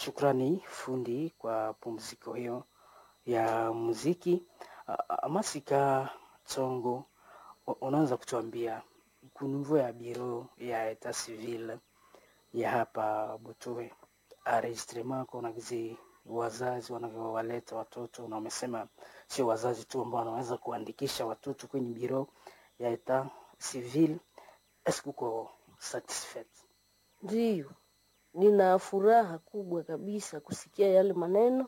Shukrani fundi kwa pumziko hiyo ya muziki. Masika Tsongo, unaweza kutuambia kunuvyo ya biro ya eta civil ya hapa Butuhe enregistrement kuna gizi wazazi wanavyowaleta watoto, na wamesema sio wazazi tu ambao wanaweza kuandikisha watoto kwenye biro ya eta civil. Est-ce que uko satisfait? Ndiyo, nina furaha kubwa kabisa kusikia yale maneno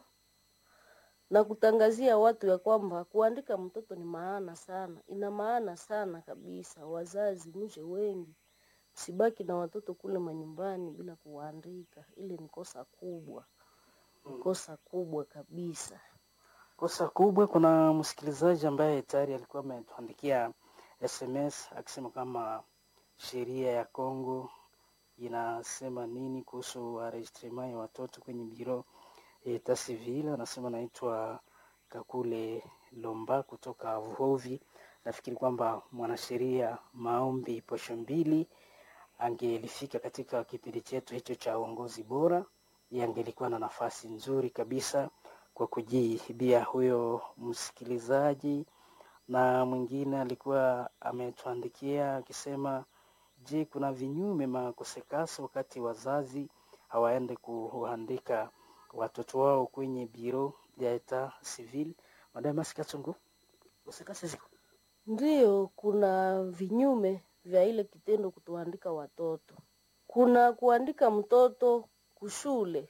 na kutangazia watu ya kwamba kuandika mtoto ni maana sana. Ina maana sana kabisa. Wazazi mje wengi, msibaki na watoto kule manyumbani bila kuandika. Ile ni kosa kubwa. Kosa kubwa kabisa. Kosa kubwa. Kuna msikilizaji ambaye tayari alikuwa ametuandikia SMS akisema kama sheria ya Kongo inasema nini kuhusu enregistrement ya watoto kwenye biro eta civil. Anasema naitwa Kakule Lomba kutoka Vuhovi. Nafikiri kwamba mwanasheria Maombi Posho Mbili angelifika katika kipindi chetu hicho cha uongozi bora, yangelikuwa na nafasi nzuri kabisa kwa kujibia huyo msikilizaji. Na mwingine alikuwa ametuandikia akisema, je, kuna vinyume makosekasa wakati wazazi hawaende kuandika watoto wao kwenye biro ya eta civil? Madame Masika Tsongo, kosekasa ziko? Ndiyo, kuna vinyume vya ile kitendo kutoandika watoto. Kuna kuandika mtoto kushule.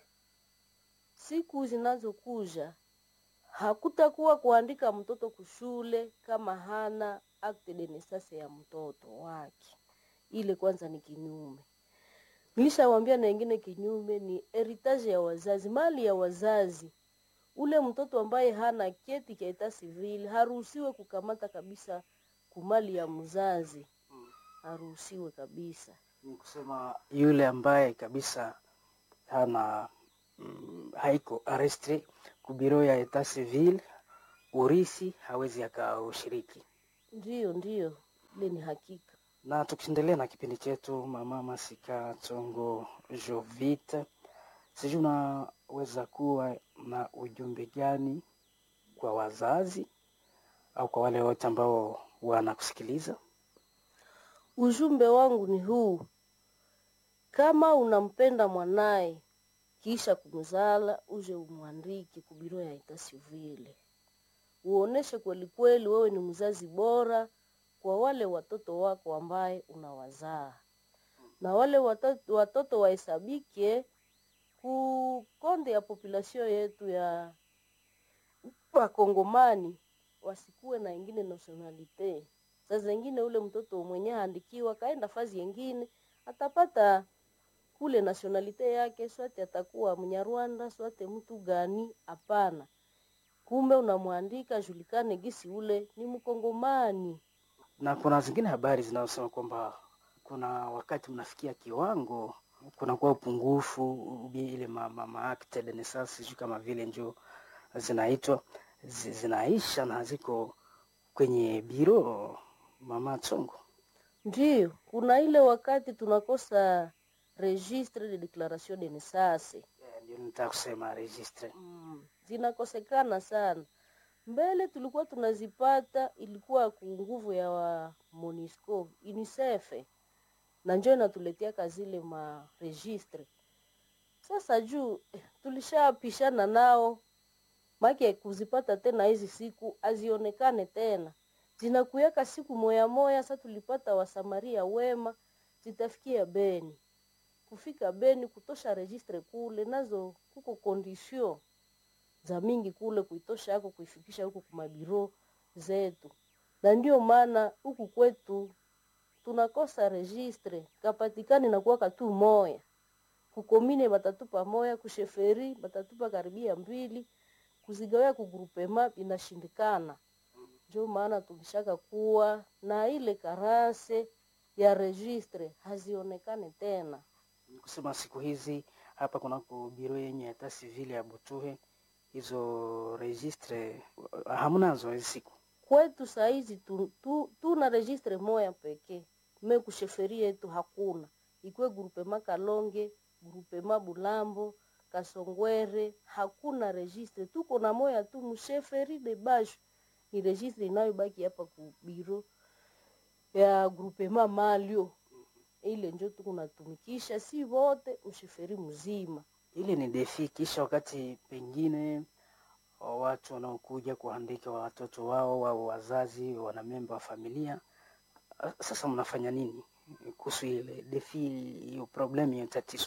Siku zinazokuja hakutakuwa kuandika mtoto kushule kama hana acte de naissance ya mtoto wake. Ile kwanza ni kinyume. Nilishawaambia na wengine kinyume ni heritage ya wazazi, mali ya wazazi. Ule mtoto ambaye hana cheti cha eta civil haruhusiwe kukamata kabisa kumali ya mzazi. Haruhusiwe kabisa. Ni kusema yule ambaye kabisa hana haiko arrestre kubiro ya eta civil, urisi hawezi akaushiriki. Ndiyo, ile ni hakika. Na tukiendelea na kipindi chetu, Mama Masika Tsongo Jovite, sijui unaweza kuwa na ujumbe gani kwa wazazi au kwa wale wote ambao wanakusikiliza? Ujumbe wangu ni huu: kama unampenda mwanae kisha kumzala, uje umwandike kubiro ya eta civil. Uoneshe kweli kweli wewe ni mzazi bora kwa wale watoto wako ambaye unawazaa. Na wale watoto wahesabike ku konde ya population yetu ya Wakongomani, wasikuwe na ingine nationalite. Sasa zingine ule mtoto mwenye andikiwa kaenda fazi nyingine atapata kule nationalite yake, swati atakuwa Mnyarwanda, swati mtu gani, hapana. Kumbe unamwandika julikane gisi ule ni Mkongomani. Na kuna zingine habari zinazosema kwamba kuna wakati mnafikia kiwango kuna kwa upungufu ile mama acte de naissance, sijui kama vile ndio zinaitwa, zinaisha na ziko kwenye biro, Mama Tsongo. Ndiyo, kuna ile wakati tunakosa registre de déclaration de naissance. Ndio nitaka kusema registre. Zinakosekana sana. Mbele tulikuwa tunazipata, ilikuwa nguvu ya wa MONUSCO, UNICEF. Na njoo inatuletea kazile ma registre. Sasa juu tulishapishana nao, maki kuzipata tena hizi siku azionekane tena. Zinakuweka siku moya moya. Sasa tulipata wasamaria wema, zitafikia Beni. Kufika Beni kutosha registre kule, nazo kuko condition za mingi kule kuitosha yako kuifikisha huko kwa mabiro zetu. Na ndio maana huku kwetu tunakosa registre, kapatikani na kuwaka tu moya. Kukomine batatupa moya, kusheferi batatupa karibia 2, kuzigawia ku groupement inashindikana. Ndio maana tulishaka kuwa na ile karase ya registre hazionekane tena. Kusema siku hizi hapa kuna biro yenye eta civil ya Butuhe, hizo registre hamnazo hizi siku. Kwetu saizi tuna registre moya pekee. Kusheferia yetu hakuna. Ikwe groupement Kalonge, groupement Bulambo, Kasongwere hakuna registre, tuko na moya tu msheferi de Bashu, ni registre inayobaki hapa ku biro ya groupement Malio. Ile njo tuko natumikisha si wote msheferi mzima. Ile ni defi. Kisha wakati pengine watu wanaokuja kuandika watoto wao au wazazi wanamemba wa familia, sasa mnafanya nini kuhusu ile defi, hiyo problem, hiyo tatizo?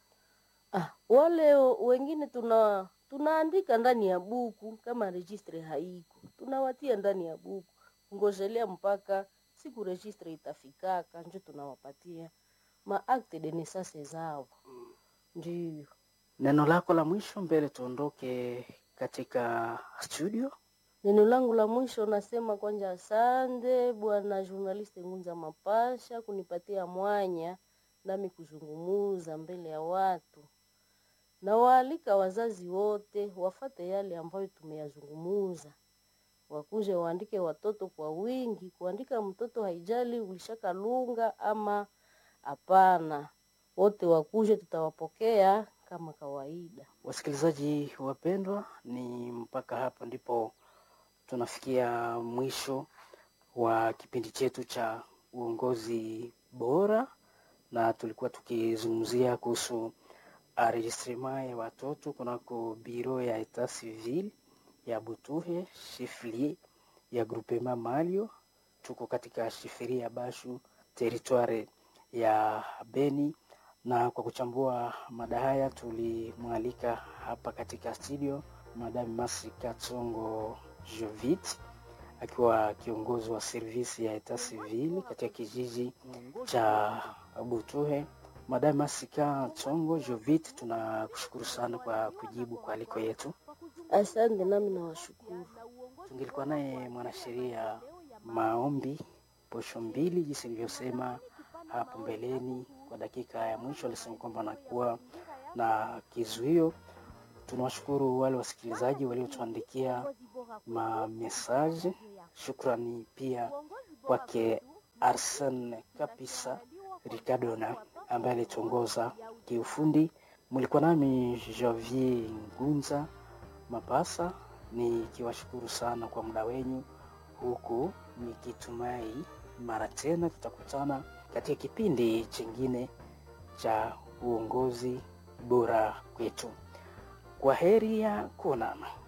Wale wengine tunaandika ndani ya buku, kama registre haiko tunawatia ndani ya buku, ngojelea mpaka siku registre itafikaka, njo tunawapatia acte de naissance zao. Ndio neno lako la mwisho mbele tuondoke katika studio. Neno langu la mwisho nasema kwanja asante bwana journaliste Ngunza Mapasha kunipatia mwanya nami kuzungumuza mbele ya watu. Na waalika wazazi wote wafate yale ambayo tumeyazungumuza. Wakuje waandike watoto kwa wingi, kuandika mtoto haijali ulishaka lunga ama hapana. Wote wakuje, tutawapokea kama kawaida. Wasikilizaji wapendwa, ni mpaka hapa ndipo tunafikia mwisho wa kipindi chetu cha uongozi bora, na tulikuwa tukizungumzia kuhusu enregistrement ya watoto kunako biro ya Etat Civil ya Butuhe, chef-lieu ya groupement Malio. Tuko katika shifiri ya Bashu, territoire ya Beni, na kwa kuchambua mada haya tulimwalika hapa katika studio Madame Masika Tsongo Jovit, akiwa kiongozi wa servisi ya Etat Civil katika kijiji cha Butuhe. Madame Masika Tsongo Jovit, tunakushukuru sana kwa kujibu kwa aliko yetu. Asante, nami nawashukuru. Tungilikuwa naye mwanasheria Maombi Posho Mbili, jinsi nilivyosema hapo mbeleni. Kwa dakika ya mwisho alisema kwamba anakuwa na kizuio. Tunawashukuru wale wasikilizaji waliotuandikia message. Shukrani pia kwake Arsene Kapisa Ricardona ambaye alituongoza kiufundi. Mlikuwa nami Javier Ngunza Mapasa, nikiwashukuru sana kwa muda wenu, huku nikitumai mara tena tutakutana katika kipindi chingine cha uongozi bora kwetu. Kwa heri ya kuonana.